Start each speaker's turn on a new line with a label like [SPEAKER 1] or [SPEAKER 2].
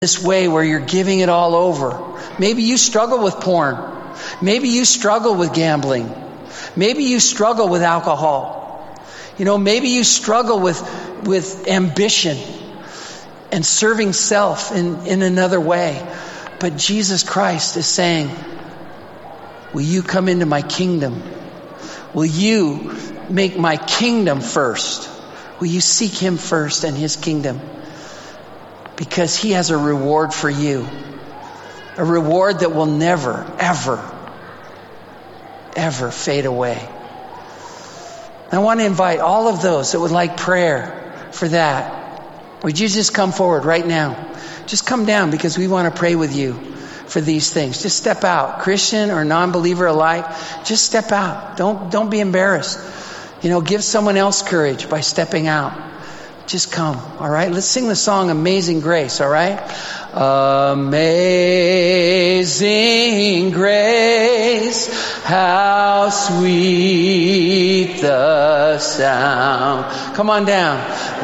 [SPEAKER 1] this way where you're giving it all over. Maybe you struggle with porn. Maybe you struggle with gambling. Maybe you struggle with alcohol. Maybe you struggle with ambition and serving self in another way. But Jesus Christ is saying, will you come into my kingdom? Will you make my kingdom first? Will you seek him first and his kingdom? Because he has a reward for you. A reward that will never, ever, ever fade away. I want to invite all of those that would like prayer for that. Would you just come forward right now? Just come down, because we want to pray with you for these things. Just step out. Christian or non-believer alike, just step out. Don't be embarrassed. Give someone else courage by stepping out. Just come, all right? Let's sing the song Amazing Grace, all right? Amazing grace, how sweet the sound. Come on down.